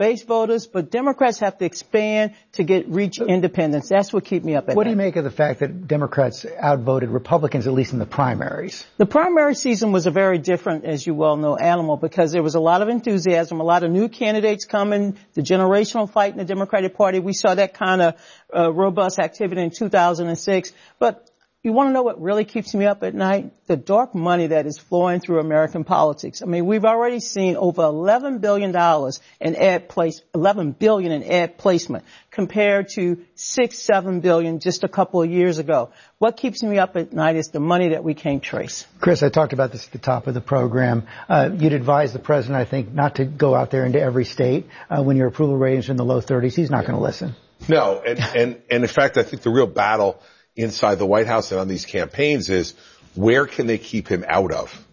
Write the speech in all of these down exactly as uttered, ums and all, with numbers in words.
base voters, but Democrats have to expand to get reach independence. That's what keeps me up at night. What do you make of the fact that Democrats outvoted Republicans, at least in the primaries? The primary season was a very different, as you well know, animal, because there was a lot of enthusiasm, a lot of new candidates coming, the generational fight in the Democratic Party. We saw that kind of uh, robust activity in two thousand six. But you want to know what really keeps me up at night? The dark money that is flowing through American politics. I mean, we've already seen over eleven billion dollars in ad place, eleven billion dollars in ad placement compared to six, seven billion dollars just a couple of years ago. What keeps me up at night is the money that we can't trace. Chris, I talked about this at the top of the program. Uh, you'd advise the president, I think, not to go out there into every state uh, when your approval ratings are in the low thirties. He's not going to listen. No, and, and, and in fact, I think the real battle inside the White House and on these campaigns is where can they keep him out of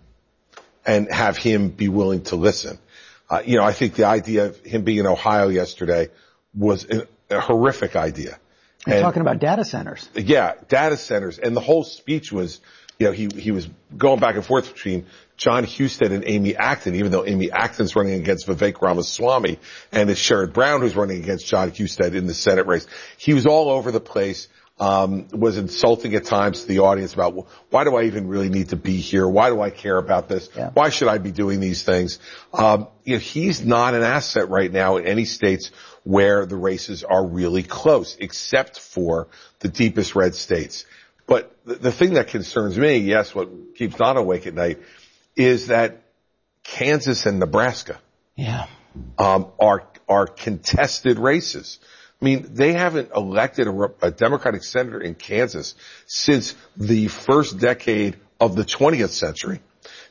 and have him be willing to listen? Uh, you know, I think the idea of him being in Ohio yesterday was a, a horrific idea. You're and, talking about data centers. Yeah, data centers. And the whole speech was, you know, he, he was going back and forth between John Husted and Amy Acton, even though Amy Acton's running against Vivek Ramaswamy, and it's Sherrod Brown who's running against John Husted in the Senate race. He was all over the place. Um, was insulting at times to the audience about, well, why do I even really need to be here? Why do I care about this? Yeah. Why should I be doing these things? Um, you know, he's not an asset right now in any states where the races are really close, except for the deepest red states. But the, the thing that concerns me, yes, what keeps Don awake at night, is that Kansas and Nebraska, yeah, um, are are contested races. I mean, they haven't elected a, a Democratic senator in Kansas since the first decade of the twentieth century.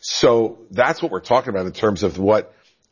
So that's what we're talking about in terms of what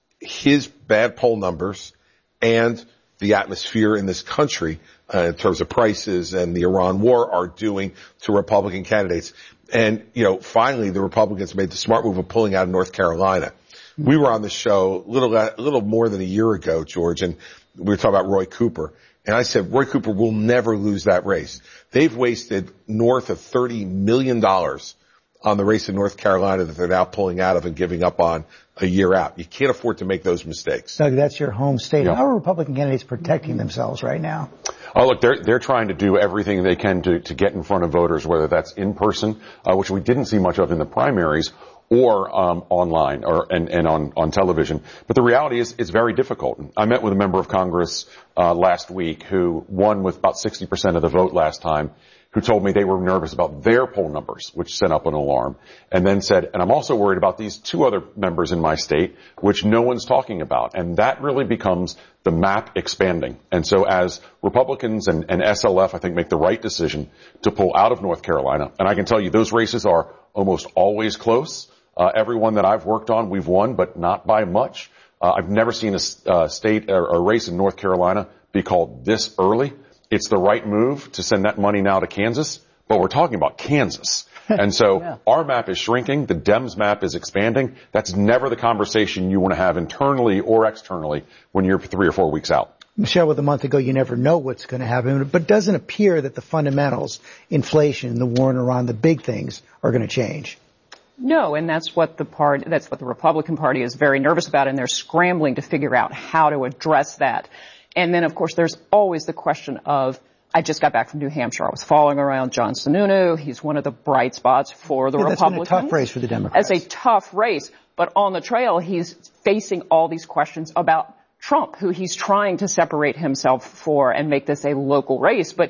his bad poll numbers and the atmosphere in this country, uh, in terms of prices and the Iran war, are doing to Republican candidates. And, you know, finally the Republicans made the smart move of pulling out of North Carolina. We were on the show a little, a little more than a year ago, George, and we were talking about Roy Cooper. And I said, Roy Cooper will never lose that race. They've wasted north of thirty million dollars on the race in North Carolina that they're now pulling out of and giving up on a year out. You can't afford to make those mistakes. Doug, that's your home state. Yeah. How are Republican candidates protecting themselves right now? Oh, look, they're, they're trying to do everything they can to, to get in front of voters, whether that's in person, uh, which we didn't see much of in the primaries, or um, online or and, and on, on television. But the reality is it's very difficult. I met with a member of Congress uh, last week who won with about sixty percent of the vote last time, who told me they were nervous about their poll numbers, which sent up an alarm, and then said, and I'm also worried about these two other members in my state, which no one's talking about. And that really becomes the map expanding. And so as Republicans and, and S L F, I think, make the right decision to pull out of North Carolina, and I can tell you those races are almost always close. Uh, every one that I've worked on, we've won, but not by much. Uh, I've never seen a uh, state or a race in North Carolina be called this early. It's the right move to send that money now to Kansas, but we're talking about Kansas. And so yeah. Our map is shrinking. The Dems map is expanding. That's never the conversation you want to have internally or externally when you're three or four weeks out. Michelle, with a month ago, you never know what's going to happen, but it doesn't appear that the fundamentals, inflation, the war in Iran, the big things are going to change. No, and that's what the part, that's what the Republican Party is very nervous about, and they're scrambling to figure out how to address that. And then, of course, there's always the question of, I just got back from New Hampshire. I was following around John Sununu. He's one of the bright spots for the yeah, Republicans. That's been a tough race for the Democrats. As a tough race. But on the trail, he's facing all these questions about Trump, who he's trying to separate himself for and make this a local race. But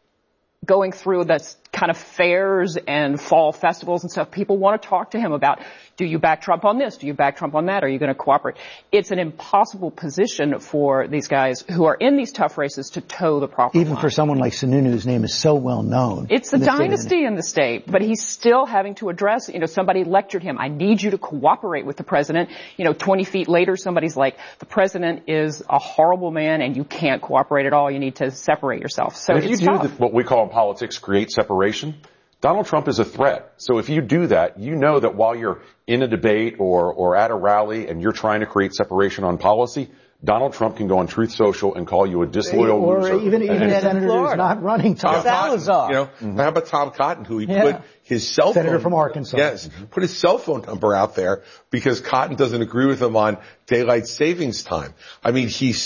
going through this kind of fairs and fall festivals and stuff, people want to talk to him about, do you back Trump on this? Do you back Trump on that? Are you going to cooperate? It's an impossible position for these guys who are in these tough races to toe the proper Even line. for someone like Sununu, whose name is so well known. It's a dynasty in the state, but he's still having to address, you know, somebody lectured him, I need you to cooperate with the president. You know, twenty feet later, somebody's like, the president is a horrible man and you can't cooperate at all. You need to separate yourself. So if it's you do tough. the, what we call in politics create separation, Donald Trump is a threat. So if you do that, you know that while you're in a debate or, or at a rally and you're trying to create separation on policy, Donald Trump can go on Truth Social and call you a disloyal or loser. Or even, even a senator who's not running. Tom Salazar. You know, mm-hmm. How about Tom Cotton, who he yeah. put his cell Senator phone, from Arkansas. Yes, put his cell phone number out there because Cotton doesn't agree with him on daylight savings time. I mean, he's